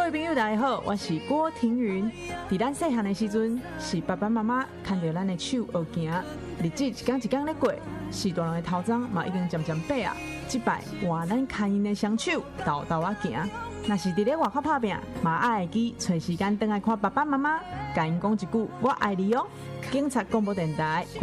位朋友，大家好，我是郭庭云。在咱细汉的时阵，是爸爸妈妈牵着咱的手学行，日子一天一天咧过，是大人的头鬃嘛已经渐渐白啊。这摆换咱牵因的双手，豆豆啊行。若是伫咧外口打拼，嘛爱会记找时间回来看爸爸妈妈，甲因讲一句我爱你哦。警察广播电台。